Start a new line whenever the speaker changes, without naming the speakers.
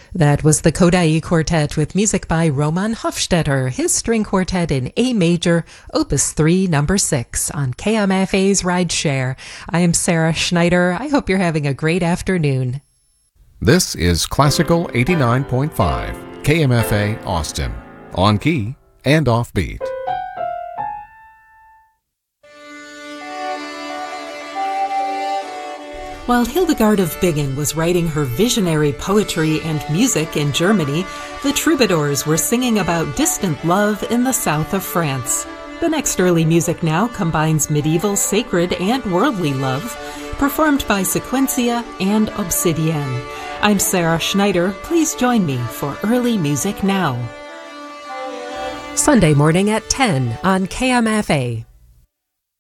That was the Kodai Quartet with music by Roman Hofstetter, his string quartet in A major, Opus 3, number 6, on KMFA's Rideshare. I am Sarah Schneider. I hope you're having a great afternoon.
This is Classical 89.5, KMFA Austin, on key and offbeat.
While Hildegard of Bingen was writing her visionary poetry and music in Germany, the troubadours were singing about distant love in the south of France. The next early music now combines medieval, sacred, and worldly love, performed by Sequencia and Obsidienne. I'm Sarah Schneider. Please join me for Early Music Now. Sunday morning at 10 on KMFA.